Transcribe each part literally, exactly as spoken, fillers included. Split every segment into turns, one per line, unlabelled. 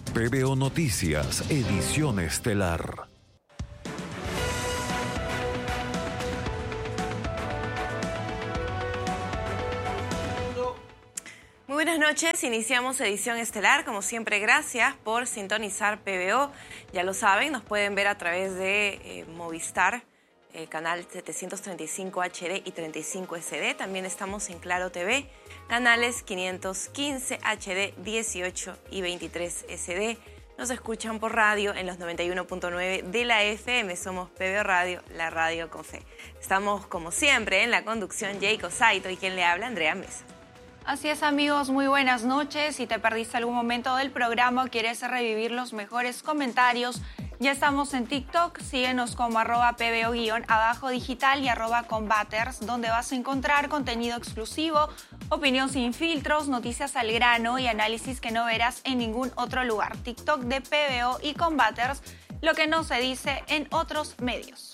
P B O Noticias, edición estelar.
Muy buenas noches, iniciamos edición estelar. Como siempre, gracias por sintonizar P B O. Ya lo saben, nos pueden ver a través de eh, Movistar, eh, canal setecientos treinta y cinco H D y treinta y cinco S D. También estamos en Claro T V, canales quinientos quince H D, dieciocho y veintitrés S D. Nos escuchan por radio en los noventa y uno punto nueve de la F M. Somos P B O Radio, la radio con fe. Estamos, como siempre, en la conducción Jacob Saito y quien le habla, Andrea Mesa.
Así es, amigos, muy buenas noches. Si te perdiste algún momento del programa o quieres revivir los mejores comentarios, ya estamos en TikTok. Síguenos como arroba pbo-abajo digital y arroba combaters, donde vas a encontrar contenido exclusivo, opinión sin filtros, noticias al grano y análisis que no verás en ningún otro lugar. TikTok de P B O y Combaters, lo que no se dice en otros medios.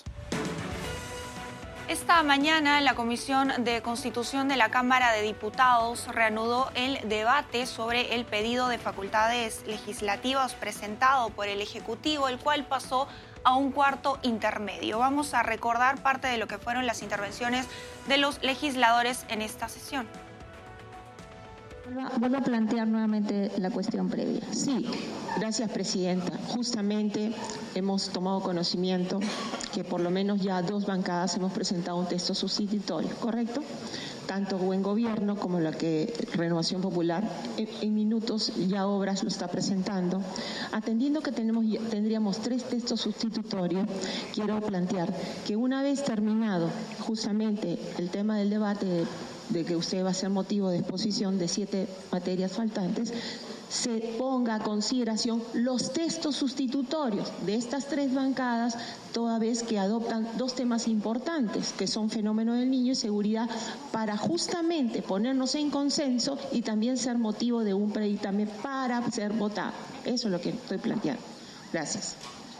Esta mañana, la Comisión de Constitución de la Cámara de Diputados reanudó el debate sobre el pedido de facultades legislativas presentado por el Ejecutivo, el cual pasó a un cuarto intermedio. Vamos a recordar parte de lo que fueron las intervenciones de los legisladores en esta sesión.
Vuelvo a plantear nuevamente la cuestión previa.
Sí, gracias, Presidenta. Justamente hemos tomado conocimiento que por lo menos ya dos bancadas hemos presentado un texto sustitutorio, ¿correcto? Tanto Buen Gobierno como la que Renovación Popular, en, en minutos ya Obras lo está presentando. Atendiendo que tenemos, tendríamos tres textos sustitutorios, quiero plantear que una vez terminado justamente el tema del debate de de que usted va a ser motivo de exposición de siete materias faltantes, se ponga a consideración los textos sustitutorios de estas tres bancadas, toda vez que adoptan dos temas importantes, que son fenómeno del niño y seguridad, para justamente ponernos en consenso y también ser motivo de un predictamen para ser votado. Eso es lo que estoy planteando. Gracias.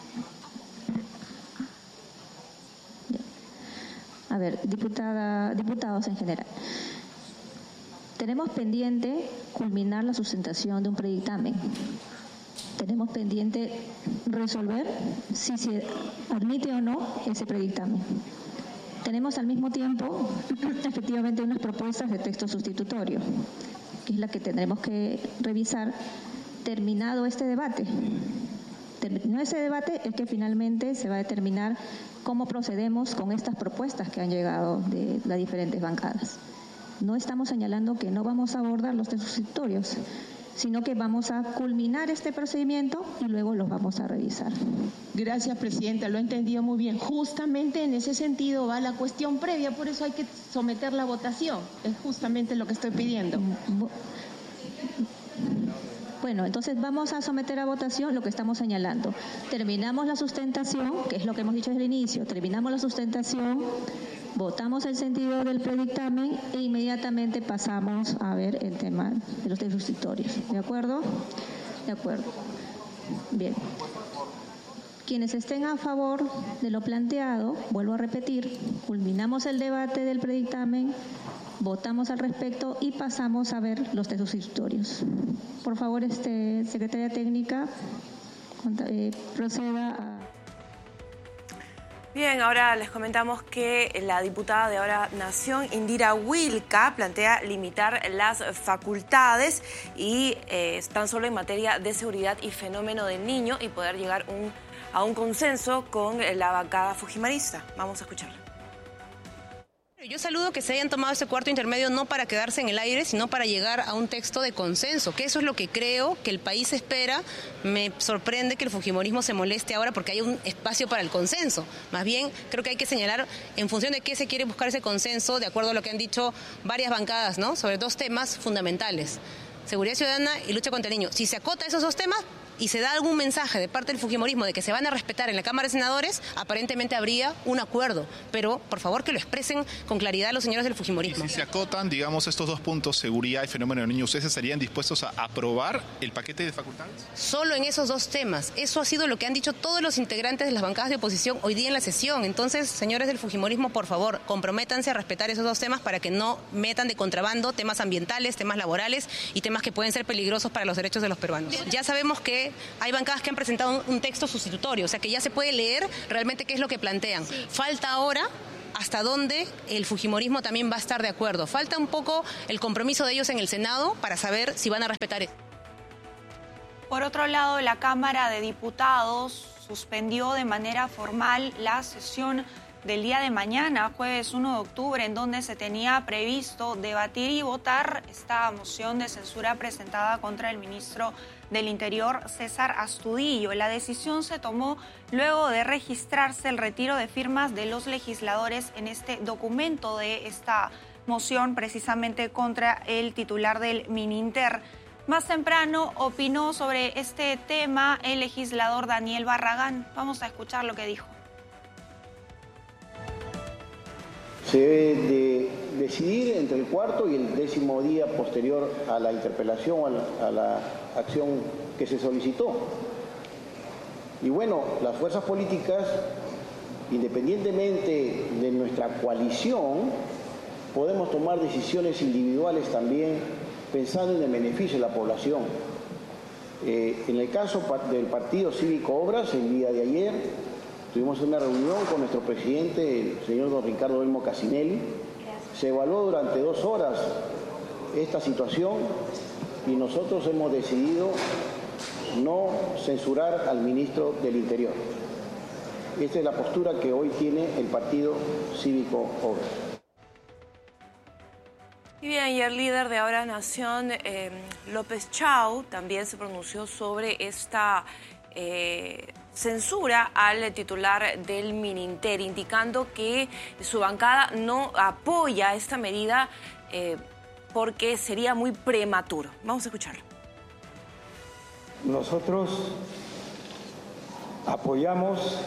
A ver, diputada, diputados en general. Tenemos pendiente culminar la sustentación de un predictamen. Tenemos pendiente resolver si se admite o no ese predictamen. Tenemos al mismo tiempo, efectivamente, unas propuestas de texto sustitutorio, que es la que tendremos que revisar terminado este debate. Terminado ese debate es que finalmente se va a determinar cómo procedemos con estas propuestas que han llegado de las diferentes bancadas. No estamos señalando que no vamos a abordar los textos sustitutorios, sino que vamos a culminar este procedimiento y luego los vamos a revisar.
Gracias, Presidenta, lo he entendido muy bien. Justamente en ese sentido va la cuestión previa, por eso hay que someter la votación. Es justamente lo que estoy pidiendo.
Bueno, entonces vamos a someter a votación lo que estamos señalando. Terminamos la sustentación, que es lo que hemos dicho desde el inicio, terminamos la sustentación, votamos el sentido del predictamen e inmediatamente pasamos a ver el tema de los textos sustitutorios. ¿De acuerdo? De acuerdo. Bien. Quienes estén a favor de lo planteado, vuelvo a repetir, culminamos el debate del predictamen, votamos al respecto y pasamos a ver los textos sustitutorios. Por favor, este, Secretaria Técnica, eh, proceda a...
Bien, ahora les comentamos que la diputada de Ahora Nación, Indira Wilca, plantea limitar las facultades y eh, tan solo en materia de seguridad y fenómeno del niño y poder llegar un, a un consenso con la bancada fujimarista. Vamos a escucharla.
Yo saludo que se hayan tomado ese cuarto intermedio no para quedarse en el aire, sino para llegar a un texto de consenso, que eso es lo que creo que el país espera. Me sorprende que el fujimorismo se moleste ahora porque hay un espacio para el consenso. Más bien, creo que hay que señalar en función de qué se quiere buscar ese consenso, de acuerdo a lo que han dicho varias bancadas, ¿no?, sobre dos temas fundamentales: seguridad ciudadana y lucha contra el niño. Si se acota esos dos temas y se da algún mensaje de parte del fujimorismo de que se van a respetar en la Cámara de Senadores, aparentemente habría un acuerdo. Pero, por favor, que lo expresen con claridad los señores del fujimorismo.
Si se acotan, digamos, estos dos puntos, seguridad y fenómeno del niño, ¿ustedes estarían dispuestos a aprobar el paquete de facultades?
Solo en esos dos temas. Eso ha sido lo que han dicho todos los integrantes de las bancadas de oposición hoy día en la sesión. Entonces, señores del fujimorismo, por favor, comprométanse a respetar esos dos temas para que no metan de contrabando temas ambientales, temas laborales y temas que pueden ser peligrosos para los derechos de los peruanos. Ya sabemos que que hay bancadas que han presentado un texto sustitutorio, o sea que ya se puede leer realmente qué es lo que plantean. Sí. Falta ahora hasta dónde el fujimorismo también va a estar de acuerdo. Falta un poco el compromiso de ellos en el Senado para saber si van a respetar eso.
Por otro lado, la Cámara de Diputados suspendió de manera formal la sesión del día de mañana, jueves uno de octubre, en donde se tenía previsto debatir y votar esta moción de censura presentada contra el ministro del Interior, César Astudillo. La decisión se tomó luego de registrarse el retiro de firmas de los legisladores en este documento de esta moción, precisamente contra el titular del Mininter. Más temprano opinó sobre este tema el legislador Daniel Barragán. Vamos a escuchar lo que dijo.
Se debe de decidir entre el cuarto y el décimo día posterior a la interpelación, a la, a la acción que se solicitó. Y bueno, las fuerzas políticas, independientemente de nuestra coalición, podemos tomar decisiones individuales también pensando en el beneficio de la población. Eh, en el caso del Partido Cívico Obras, el día de ayer, tuvimos una reunión con nuestro presidente, el señor don Ricardo Elmo Casinelli. Se evaluó durante dos horas esta situación y nosotros hemos decidido no censurar al ministro del Interior. Esta es la postura que hoy tiene el Partido Cívico Obras.
Y bien, y el líder de Ahora Nación, eh, López Chau, también se pronunció sobre esta eh, censura al titular del Mininter, indicando que su bancada no apoya esta medida eh, porque sería muy prematuro. Vamos a escucharlo.
Nosotros apoyamos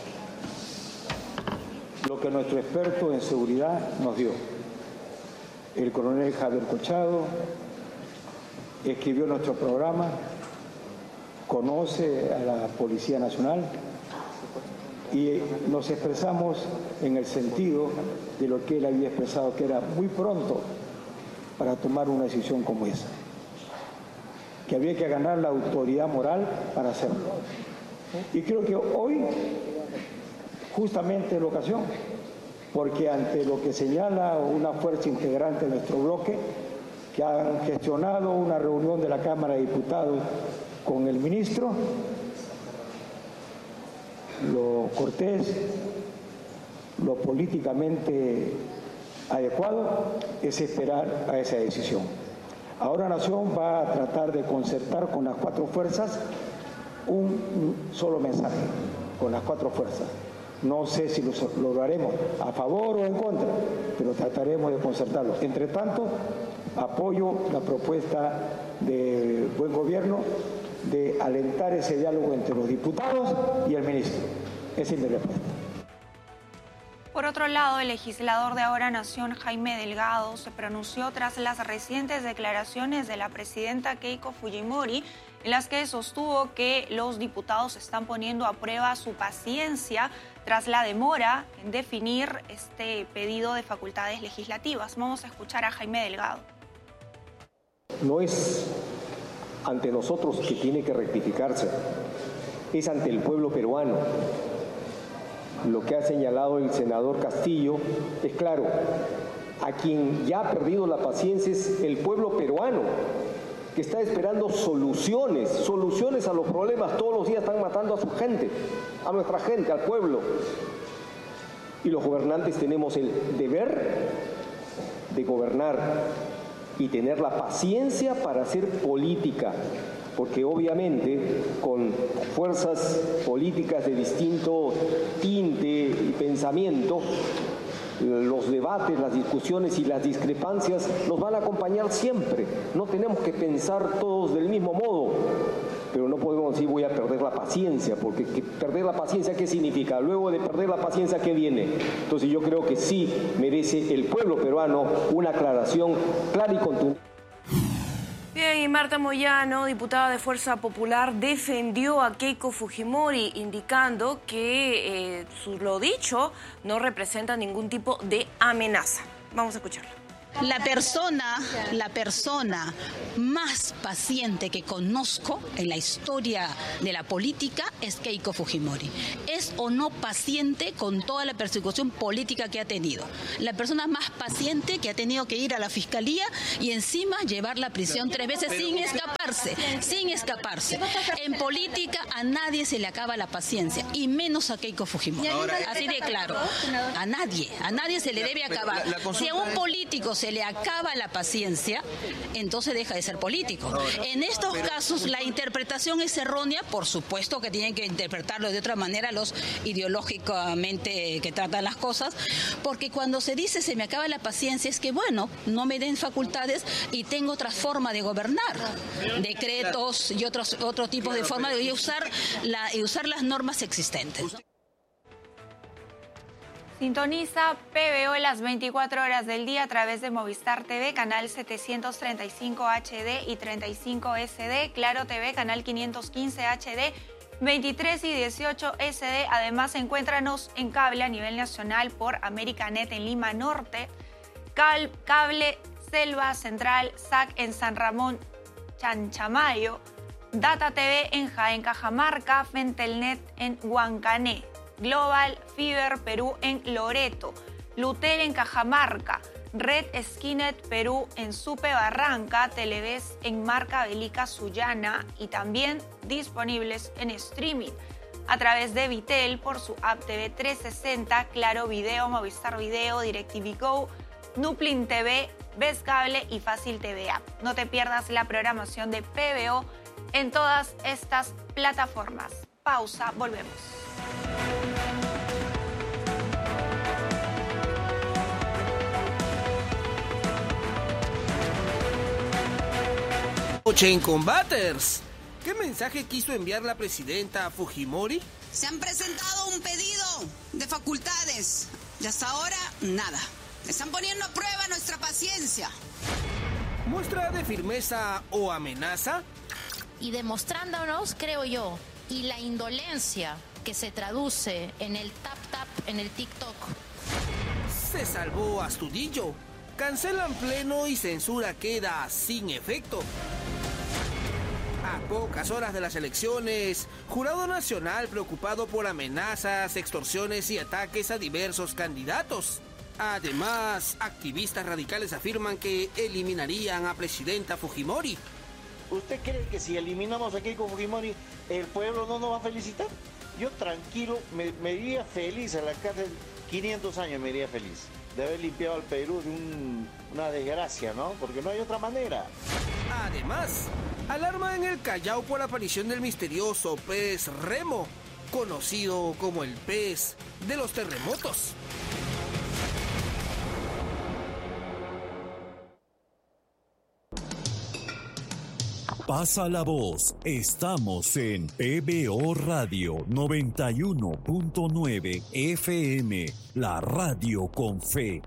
lo que nuestro experto en seguridad nos dio. El coronel Javier Collado escribió nuestro programa, conoce a la Policía Nacional y nos expresamos en el sentido de lo que él había expresado, que era muy pronto para tomar una decisión como esa, que había que ganar la autoridad moral para hacerlo. Y creo que hoy, justamente es la ocasión, porque ante lo que señala una fuerza integrante de nuestro bloque, que han gestionado una reunión de la Cámara de Diputados con el ministro, lo cortés, lo políticamente adecuado es esperar a esa decisión. Ahora Nación va a tratar de concertar con las cuatro fuerzas un solo mensaje, con las cuatro fuerzas. No sé si lo lograremos a favor o en contra, pero trataremos de concertarlo. Entre tanto, apoyo la propuesta de Buen Gobierno de alentar ese diálogo entre los diputados y el ministro. Esa es mi respuesta.
Por otro lado, el legislador de Ahora Nación, Jaime Delgado, se pronunció tras las recientes declaraciones de la presidenta Keiko Fujimori, en las que sostuvo que los diputados están poniendo a prueba su paciencia tras la demora en definir este pedido de facultades legislativas. Vamos a escuchar a Jaime Delgado.
No es ante nosotros que tiene que rectificarse, es ante el pueblo peruano. Lo que ha señalado el senador Castillo es claro, a quien ya ha perdido la paciencia es el pueblo peruano, que está esperando soluciones, soluciones a los problemas. Todos los días están matando a su gente, a nuestra gente, al pueblo. Y los gobernantes tenemos el deber de gobernar y tener la paciencia para hacer política, porque obviamente con fuerzas políticas de distinto tinte y pensamiento, los debates, las discusiones y las discrepancias nos van a acompañar siempre. No tenemos que pensar todos del mismo modo, pero no podemos decir voy a perder la paciencia, porque que perder la paciencia, ¿qué significa? Luego de perder la paciencia, ¿qué viene? Entonces yo creo que sí merece el pueblo peruano una aclaración clara y contundente.
Bien, y Marta Moyano, diputada de Fuerza Popular, defendió a Keiko Fujimori, indicando que eh, su, lo dicho no representa ningún tipo de amenaza. Vamos a escucharlo.
La persona, la persona más paciente que conozco en la historia de la política es Keiko Fujimori. Es o no paciente con toda la persecución política que ha tenido. La persona más paciente que ha tenido que ir a la fiscalía y encima llevarla a prisión tres veces sin escaparse, sin escaparse. En política a nadie se le acaba la paciencia, y menos a Keiko Fujimori. Así de claro. A nadie, a nadie se le debe acabar. Si a un político se le acaba la paciencia, entonces deja de ser político. En estos casos la interpretación es errónea, por supuesto que tienen que interpretarlo de otra manera los ideológicamente que tratan las cosas, porque cuando se dice se me acaba la paciencia es que bueno, no me den facultades y tengo otra forma de gobernar, decretos y otros otro tipo de forma de usar la y usar las normas existentes.
Sintoniza P B O las veinticuatro horas del día a través de Movistar T V, canal setecientos treinta y cinco H D y treinta y cinco S D, Claro T V, canal quinientos quince H D, veintitrés y dieciocho S D. Además, encuéntranos en cable a nivel nacional por Americanet en Lima Norte, Cal, Cable Selva Central, S A C en San Ramón, Chanchamayo, Data T V en Jaén, Cajamarca, Fentelnet en Huancané, Global Fiber Perú en Loreto, Lutel en Cajamarca, Red Skinet Perú en Supe Barranca, Televes en Marca Belica Sullana y también disponibles en streaming a través de Vitel por su app T V trescientos sesenta, Claro Video, Movistar Video, DirecTV Go, Nuplin T V, Ves Cable y Fácil T V App. No te pierdas la programación de P B O en todas estas plataformas. Pausa, volvemos.
Noche en Combaters. ¿Qué mensaje quiso enviar la presidenta Fujimori?
Se han presentado un pedido de facultades y hasta ahora nada. Están poniendo a prueba nuestra paciencia.
¿Muestra de firmeza o amenaza?
Y demostrándonos, creo yo, y la indolencia que se traduce en el tap-tap en el TikTok.
Se salvó Astudillo. Cancelan pleno y censura queda sin efecto. A pocas horas de las elecciones, Jurado Nacional preocupado por amenazas, extorsiones y ataques a diversos candidatos. Además, activistas radicales afirman que eliminarían a presidenta Fujimori.
¿Usted cree que si eliminamos a Keiko Fujimori, el pueblo no nos va a felicitar? Yo tranquilo, me, me iría feliz a la cárcel, quinientos años me iría feliz, de haber limpiado al Perú de un, una desgracia, ¿no? Porque no hay otra manera.
Además, alarma en el Callao por la aparición del misterioso pez remo, conocido como el pez de los terremotos.
Pasa la voz, estamos en P B O Radio noventa y uno punto nueve F M, la radio con fe.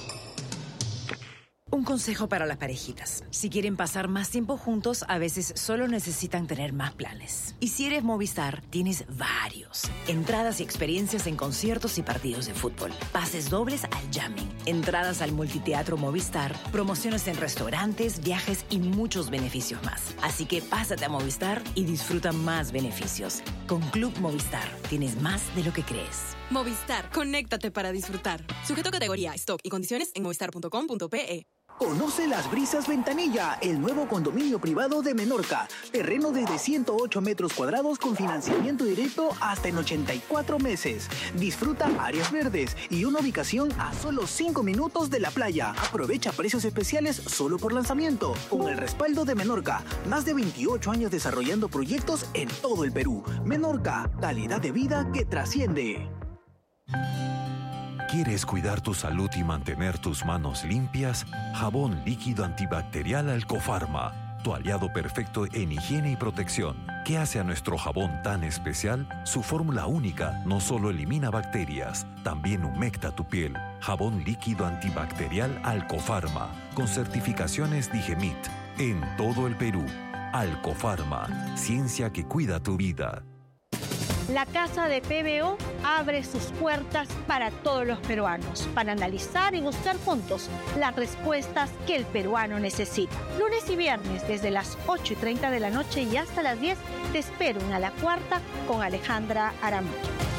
Un consejo para las parejitas. Si quieren pasar más tiempo juntos, a veces solo necesitan tener más planes. Y si eres Movistar, tienes varios. Entradas y experiencias en conciertos y partidos de fútbol. Pases dobles al jamming. Entradas al multiteatro Movistar. Promociones en restaurantes, viajes y muchos beneficios más. Así que pásate a Movistar y disfruta más beneficios. Con Club Movistar, tienes más de lo que crees.
Movistar, conéctate para disfrutar. Sujeto a categoría, stock y condiciones en movistar punto com punto pe.
Conoce Las Brisas Ventanilla, el nuevo condominio privado de Menorca. Terreno desde ciento ocho metros cuadrados con financiamiento directo hasta en ochenta y cuatro meses. Disfruta áreas verdes y una ubicación a solo cinco minutos de la playa. Aprovecha precios especiales solo por lanzamiento. Con el respaldo de Menorca, más de veintiocho años desarrollando proyectos en todo el Perú. Menorca, calidad de vida que trasciende.
¿Quieres cuidar tu salud y mantener tus manos limpias? Jabón líquido antibacterial Alcofarma, tu aliado perfecto en higiene y protección. ¿Qué hace a nuestro jabón tan especial? Su fórmula única no solo elimina bacterias, también humecta tu piel. Jabón líquido antibacterial Alcofarma, con certificaciones Digemit, en todo el Perú. Alcofarma, ciencia que cuida tu vida.
La Casa de P B O abre sus puertas para todos los peruanos, para analizar y buscar juntos las respuestas que el peruano necesita. Lunes y viernes, desde las ocho y treinta de la noche y hasta las diez, te espero en A la Cuarta con Alejandra Aramayo.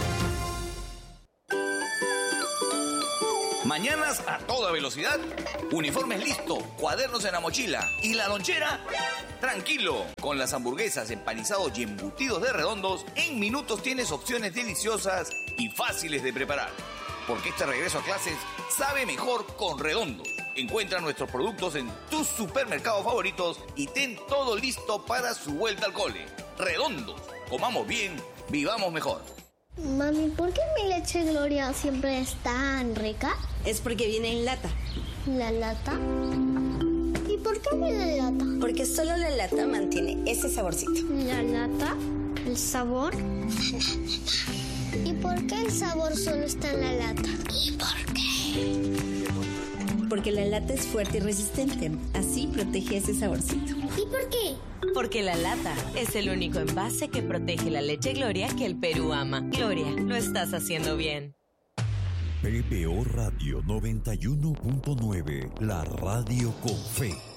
Mañanas a toda velocidad, uniformes listos, cuadernos en la mochila y la lonchera. Tranquilo, con las hamburguesas, empanizados y embutidos de Redondos, en minutos tienes opciones deliciosas y fáciles de preparar. Porque este regreso a clases sabe mejor con Redondos. Encuentra nuestros productos en tus supermercados favoritos y ten todo listo para su vuelta al cole. Redondos, comamos bien, vivamos mejor.
Mami, ¿por qué mi leche Gloria siempre es tan rica?
Es porque viene en lata.
¿La lata? ¿Y por qué viene en lata?
Porque solo la lata mantiene ese saborcito.
¿La lata? ¿El sabor? ¿Y por qué el sabor solo está en la lata? ¿Y por qué?
Porque la lata es fuerte y resistente. Así protege ese saborcito.
¿Y por qué?
Porque la lata es el único envase que protege la leche Gloria que el Perú ama. Gloria, lo estás haciendo bien.
P B O Radio noventa y uno punto nueve, la radio con fe.